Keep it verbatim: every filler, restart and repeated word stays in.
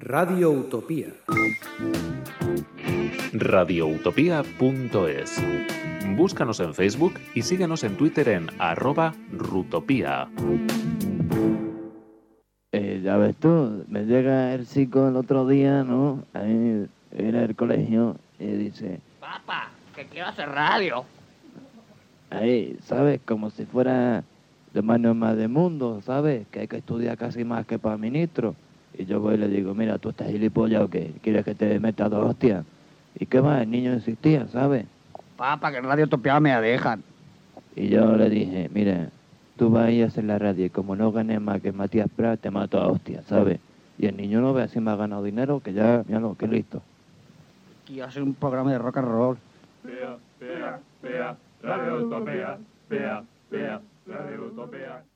Radio Utopía. radioutopía punto es. Búscanos en Facebook y síguenos en Twitter en arroba rutopía. Eh, ya ves tú, me llega el chico el otro día, ¿no? Ahí era el colegio y dice... Papá, que quiero hacer radio. Ahí, ¿sabes? Como si fuera de mano más de mundo, ¿sabes? Que hay que estudiar casi más que para ministro. Y yo voy y le digo, mira, ¿tú estás gilipollas o qué? ¿Quieres que te meta dos hostias? ¿Y qué más? El niño insistía, ¿sabes? Papá, que en Radio Utopía me la dejan. Y yo le dije, mira, tú vas a ir a hacer la radio y como no ganes más que Matías Prat, te mato a hostias, ¿sabes? Y el niño no ve si me ha ganado dinero, que ya, ya no, que listo. Quiero hacer un programa de rock and roll. Pea, pea, pea, Radio Utopía, pea, pea, Radio Utopía.